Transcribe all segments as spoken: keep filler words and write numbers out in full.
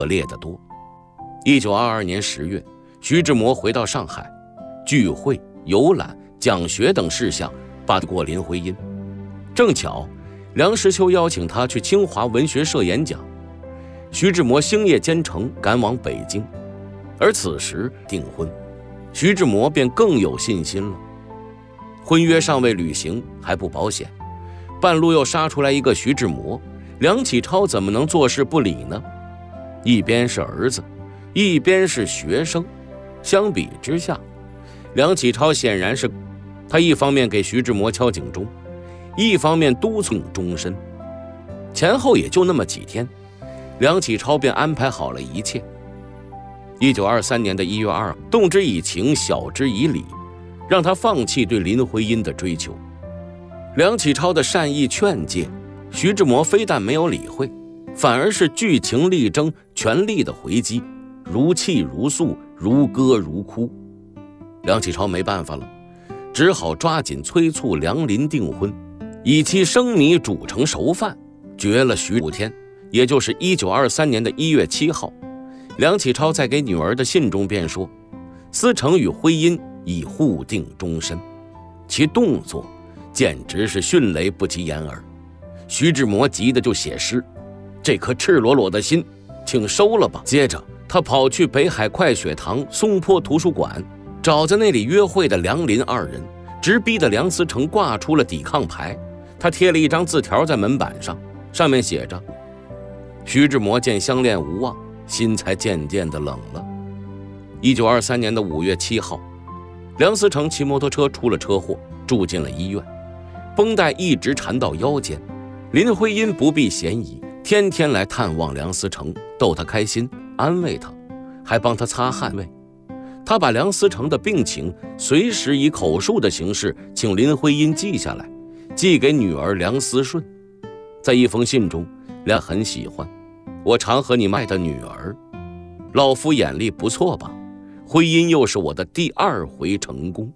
恶劣得多。一九二二年十月，徐志摩回到上海，聚会、游览、讲学等事项办过林徽因。正巧梁实秋邀请他去清华文学社演讲，徐志摩星夜兼程赶往北京，而此时订婚，徐志摩便更有信心了。婚约尚未履行还不保险，半路又杀出来一个徐志摩，梁启超怎么能坐视不理呢？一边是儿子，一边是学生，相比之下，梁启超显然是他一方面给徐志摩敲警钟，一方面督促终身。前后也就那么几天，梁启超便安排好了一切。一九二三年的一月二，动之以情，晓之以理，让他放弃对林徽因的追求。梁启超的善意劝诫，徐志摩非但没有理会，反而是据情力争，全力的回击，如泣如诉，如歌如哭。梁启超没办法了，只好抓紧催促梁林订婚，以其生米煮成熟饭，绝了徐五天，也就是一九二三年的一月七号。梁启超在给女儿的信中便说，思成与徽因已互定终身，其动作简直是迅雷不及掩耳。徐志摩急得就写诗，这颗赤裸裸的心请收了吧。接着他跑去北海快雪堂松坡图书馆，找在那里约会的梁林二人，直逼得梁思成挂出了抵抗牌。他贴了一张字条在门板上，上面写着，徐志摩见相恋无望，心才渐渐的冷了。一九二三年的五月七号，梁思成骑摩托车出了车祸，住进了医院，绷带一直缠到腰间。林徽因不避嫌疑，天天来探望梁思成，逗他开心，安慰他，还帮他擦汗味。他把梁思成的病情随时以口述的形式请林徽因记下来，寄给女儿梁思顺。在一封信中，梁很喜欢，我常和你爱的女儿，老夫眼力不错吧？徽因又是我的第二回成功。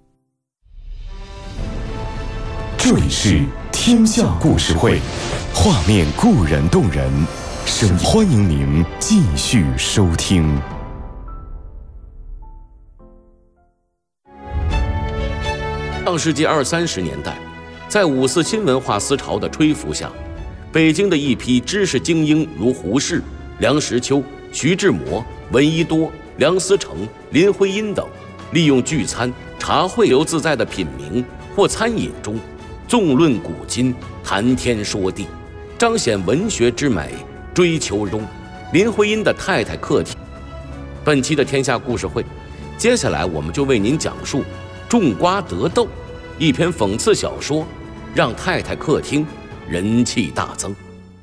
这里是天下故事会，画面固然动人，声音欢迎您继续收听。 上世纪二三十年代，在五四新文化思潮的吹拂下，北京的一批知识精英如胡适、梁实秋、徐志摩、闻一多、梁思成、林徽因等，利用聚餐、茶会流自在的品茗或餐饮中，纵论古今，谈天说地，彰显文学之美，追求中林徽因的太太客厅。本期的天下故事会，接下来我们就为您讲述种瓜得豆，一篇讽刺小说，让太太客厅人气大增。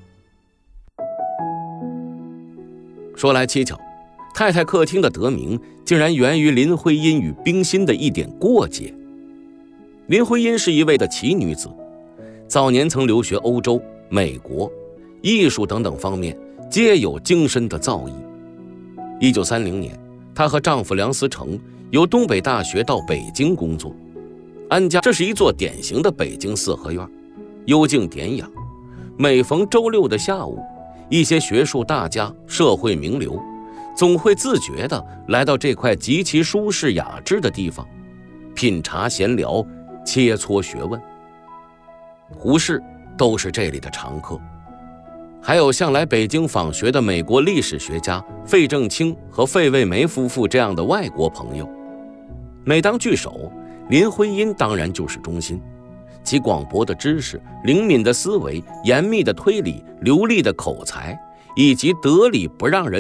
说来蹊跷，太太客厅的得名竟然源于林徽因与冰心的一点过节。林徽因是一位的奇女子，早年曾留学欧洲、美国，艺术等等方面皆有精深的造诣。一九三零年，她和丈夫梁思成由东北大学到北京工作。安家这是一座典型的北京四合院，幽静典雅。每逢周六的下午，一些学术大家、社会名流总会自觉地来到这块极其舒适雅致的地方，品茶闲聊，切磋学问。胡适都是这里的常客，还有像来北京访学的美国历史学家费正清和费慰梅夫妇这样的外国朋友。每当聚首，林徽因当然就是中心，其广博的知识、灵敏的思维、严密的推理、流利的口才，以及得理不让人